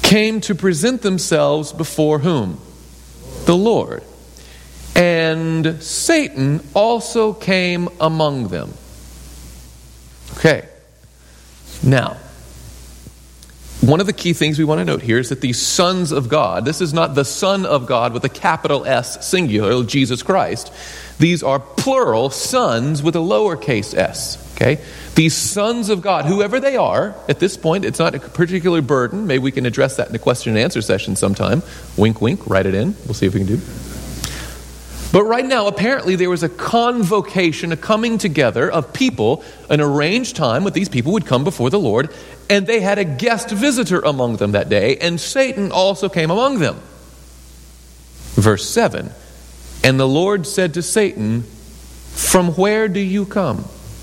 came to present themselves before whom? The Lord. And Satan also came among them. Okay. Now, one of the key things we want to note here is that these sons of God, this is not the Son of God with a capital S singular, Jesus Christ. These are plural sons with a lowercase s. Okay? These sons of God, whoever they are, at this point, it's not a particular burden. Maybe we can address that in a question and answer session sometime. Wink, wink, write it in. We'll see if we can do. But right now, apparently there was a convocation, a coming together of people, an arranged time when these people would come before the Lord, and they had a guest visitor among them that day, and Satan also came among them. Verse 7, and the Lord said to Satan, from where do you come?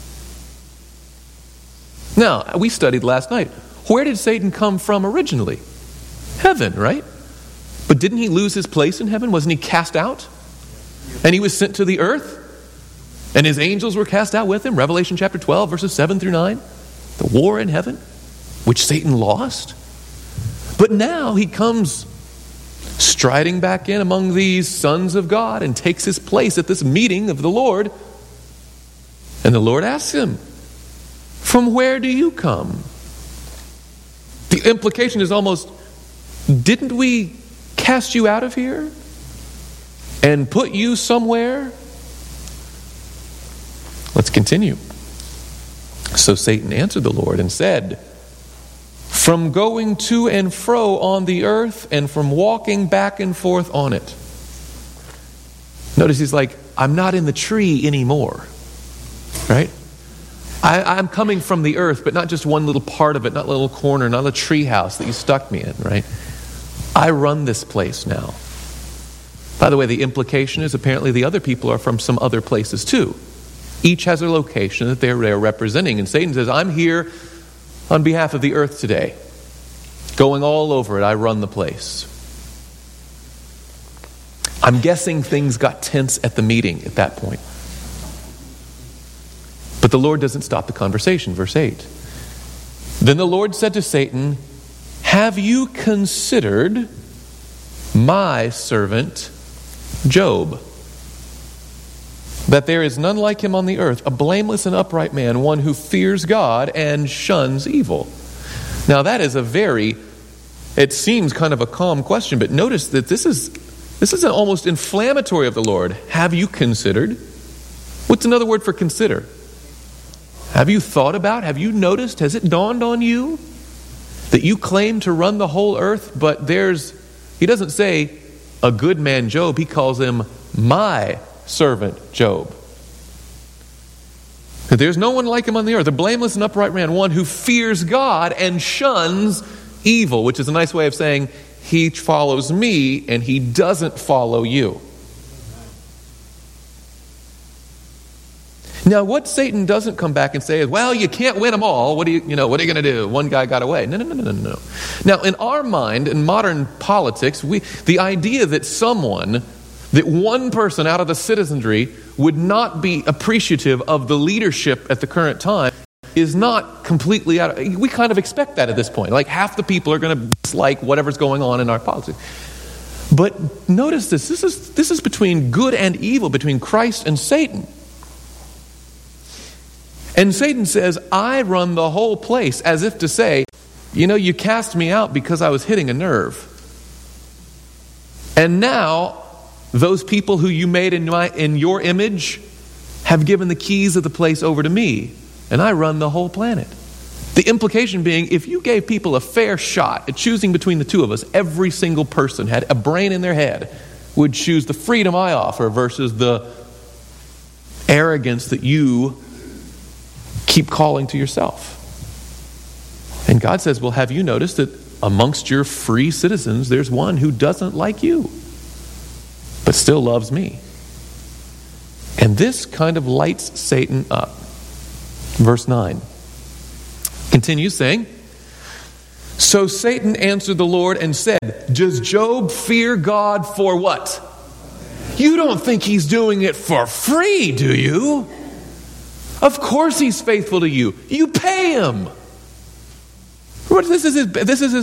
Now, we studied last night. Where did Satan come from originally? Heaven, right? But didn't he lose his place in heaven? Wasn't he cast out? And he was sent to the earth? And his angels were cast out with him? Revelation chapter 12, verses 7 through 9. The war in heaven, which Satan lost. But now he comes striding back in among these sons of God and takes his place at this meeting of the Lord. And the Lord asks him, from where do you come? The implication is almost, didn't we cast you out of here and put you somewhere? Let's continue. So Satan answered the Lord and said, from going to and fro on the earth and from walking back and forth on it. Notice he's like, I'm not in the tree anymore. Right? I'm coming from the earth, but not just one little part of it, not a little corner, not a tree house that you stuck me in, right? I run this place now. By the way, the implication is apparently the other people are from some other places too. Each has a location that they're representing. And Satan says, I'm here on behalf of the earth today. Going all over it, I run the place. I'm guessing things got tense at the meeting at that point. But the Lord doesn't stop the conversation. Verse 8. Then the Lord said to Satan, have you considered my servant Job? That there is none like him on the earth, a blameless and upright man, one who fears God and shuns evil. Now that is it seems kind of a calm question, but notice that this is an almost inflammatory of the Lord. Have you considered? What's another word for consider? Have you thought about? Have you noticed? Has it dawned on you that you claim to run the whole earth, but he doesn't say a good man Job, he calls him my servant Job. That there's no one like him on the earth, a blameless and upright man, one who fears God and shuns evil, which is a nice way of saying he follows me and he doesn't follow you. Now, what Satan doesn't come back and say is, well, you can't win them all. What are you going to do? One guy got away. No. Now, in our mind, in modern politics, the idea that one person out of the citizenry would not be appreciative of the leadership at the current time is not completely we kind of expect that at this point. Like half the people are going to dislike whatever's going on in our politics. But notice this is between good and evil, between Christ and Satan. And Satan says, I run the whole place, as if to say, you cast me out because I was hitting a nerve. And now, those people who you made in your image have given the keys of the place over to me, and I run the whole planet. The implication being, if you gave people a fair shot at choosing between the two of us, every single person had a brain in their head, would choose the freedom I offer versus the arrogance that you keep calling to yourself. And God says, well, have you noticed that amongst your free citizens, there's one who doesn't like you, but still loves me? And this kind of lights Satan up. Verse 9 continues saying, so Satan answered the Lord and said, does Job fear God for what? You don't think he's doing it for free, do you? Of course he's faithful to you. You pay him. This is his